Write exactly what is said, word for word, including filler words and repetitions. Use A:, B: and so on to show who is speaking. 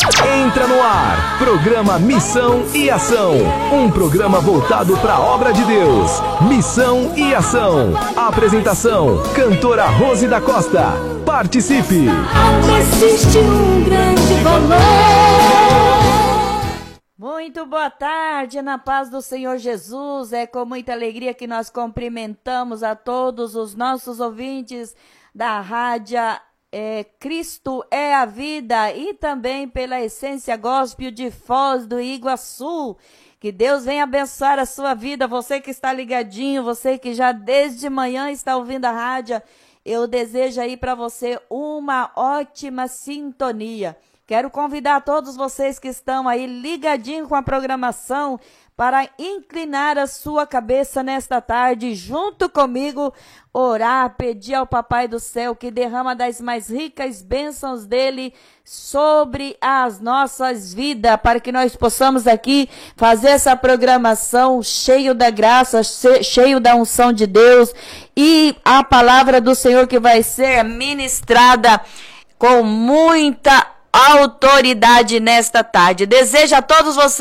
A: Entra no ar, programa Missão e Ação. Um programa voltado para a obra de Deus. Missão e Ação. Apresentação, cantora Rose da Costa. Participe.
B: Existe um grande valor.
C: Muito boa tarde, na paz do Senhor Jesus. É com muita alegria que nós cumprimentamos a todos os nossos ouvintes da rádio é, Cristo é a Vida e também pela Essência Gospel de Foz do Iguaçu. Que Deus venha abençoar a sua vida, você que está ligadinho, você que já desde manhã está ouvindo a rádio. Eu desejo aí para você uma ótima sintonia. Quero convidar todos vocês que estão aí ligadinho com a programação para inclinar a sua cabeça nesta tarde, junto comigo, orar, pedir ao Papai do Céu que derrama das mais ricas bênçãos dele sobre as nossas vidas, para que nós possamos aqui fazer essa programação cheio da graça, cheio da unção de Deus e a palavra do Senhor que vai ser ministrada com muita autoridade nesta tarde. Desejo a todos vocês